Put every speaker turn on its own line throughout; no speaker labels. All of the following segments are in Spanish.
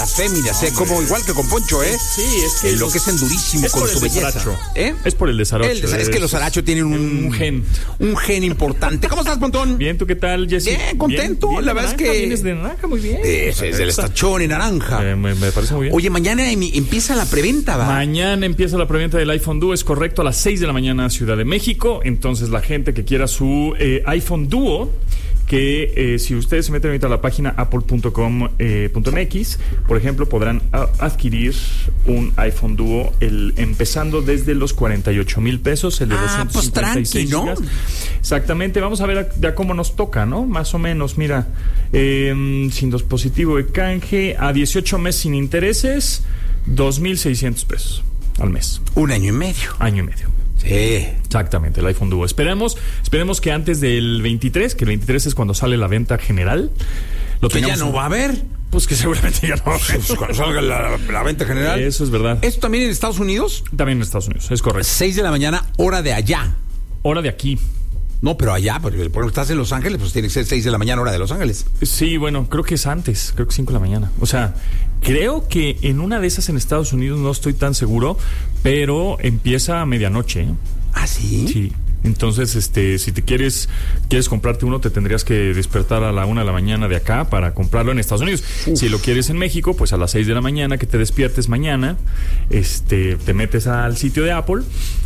féminas, como igual que con Poncho,
Sí, es que
lo que es endurísimo con su belleza.
Es por el desaracho.
Es que los Saracho tienen un gen importante. ¿Cómo estás, Pontón?
Bien, ¿tú qué tal, Jessy?
Bien, contento. Bien, la verdad es que
vienes de naranja, muy bien.
Es el estachón en naranja.
Me parece muy bien.
Oye, mañana empieza la preventa, ¿va?
Mañana empieza la preventa del iPhone Duo, es correcto, a las 6 de la mañana, Ciudad de México. Entonces, la gente que quiera su iPhone Duo, que si ustedes se meten ahorita a la página apple.com.mx, por ejemplo, podrán adquirir un iPhone Duo empezando desde los 48,000 pesos, el de 256 gigas. Exactamente, vamos a ver ya cómo nos toca, ¿no? Más o menos, mira, sin dispositivo de canje, a 18 meses sin intereses, 2,600 pesos al mes.
Un año y medio.
Año y medio.
Sí.
Exactamente, el iPhone Duo. Esperemos que antes del 23, que el 23 es cuando sale la venta general, lo
que ya no va a haber.
Pues que seguramente ya no va a haber.
Cuando salga la venta general.
Eso es verdad.
¿Esto también en Estados Unidos?
También en Estados Unidos, es correcto.
6 de la mañana, hora de allá.
Hora de aquí.
No, pero allá, porque por ejemplo estás en Los Ángeles, pues tiene que ser 6 de la mañana, hora de Los Ángeles.
Sí, bueno, creo que es antes, creo que 5 de la mañana. O sea, creo que en una de esas en Estados Unidos, no estoy tan seguro, pero empieza a medianoche.
¿Ah, sí?
Sí. Entonces, si te quieres comprarte uno, te tendrías que despertar a la 1 de la mañana de acá para comprarlo en Estados Unidos. Uf. Si lo quieres en México, pues a las 6 de la mañana que te despiertes mañana, te metes al sitio de Apple,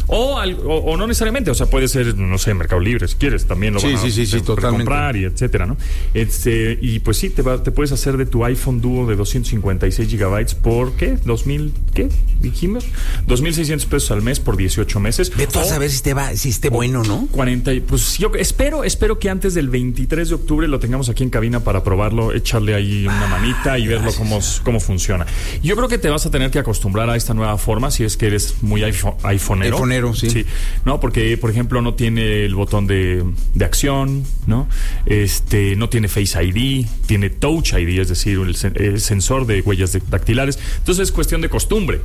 o no necesariamente, o sea, puede ser, no sé, Mercado Libre, si quieres, también lo van a comprar y etcétera, ¿no? Y pues sí, te puedes hacer de tu iPhone Duo de 256 gigabytes por, ¿qué? ¿Qué? Dijimos, 2,600 pesos al mes por 18 meses.
Vete a saber si esté bueno, ¿no?
40, pues yo espero que antes del 23 de octubre lo tengamos aquí en cabina para probarlo, echarle ahí una manita y verlo cómo funciona. Yo creo que te vas a tener que acostumbrar a esta nueva forma si es que eres muy iPhoneero.
iPhoneero, sí.
No, porque, por ejemplo, no tiene el botón de acción, ¿no? No tiene Face ID, tiene Touch ID, es decir, el sensor de huellas dactilares. Entonces es cuestión de costumbre.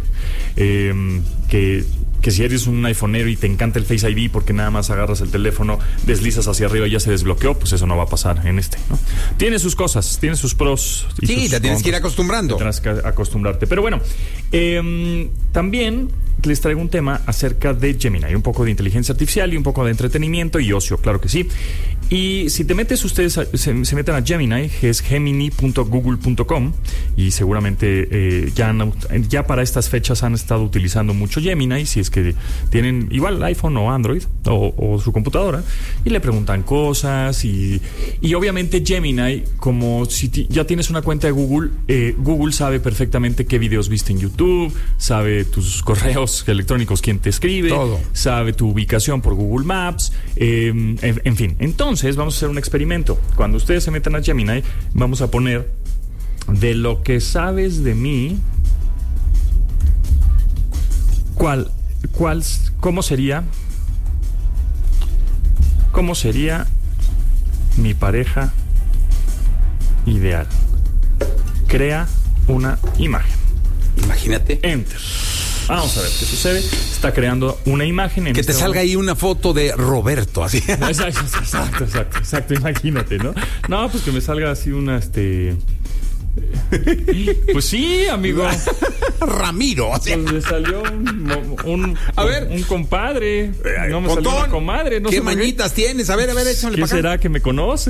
Que si eres un iPhoneero y te encanta el Face ID porque nada más agarras el teléfono, deslizas hacia arriba y ya se desbloqueó, pues eso no va a pasar en ¿no? Tiene sus cosas, tiene sus pros y
sí, te tienes que ir acostumbrando.
Tendrás que acostumbrarte. Pero bueno, también les traigo un tema acerca de Gemini, un poco de inteligencia artificial y un poco de entretenimiento y ocio, claro que sí. Y si te metes, ustedes se meten a Gemini, que es gemini.google.com, y seguramente ya para estas fechas han estado utilizando mucho Gemini, si es que tienen igual iPhone o Android o su computadora, y le preguntan cosas y obviamente Gemini, como si ya tienes una cuenta de Google, Google sabe perfectamente qué videos viste en YouTube, sabe tus correos electrónicos, quién te escribe, todo. Sabe tu ubicación por Google Maps, en fin. Entonces vamos a hacer un experimento. Cuando ustedes se metan a Gemini, vamos a poner de lo que sabes de mí, ¿cómo sería mi pareja ideal? Crea una imagen.
Imagínate.
Enter. Vamos a ver qué sucede. Está creando una imagen.
Que te salga ahí una foto de Roberto, así.
Exacto, imagínate, ¿no? No, pues que me salga así una, Pues sí, amigo.
Ramiro.
Pues me salió un compadre. No me
Pontón,
salió una comadre. No
¿qué
sé
mañitas tienes? A ver, échale
¿qué
para acá.
será que me conoce?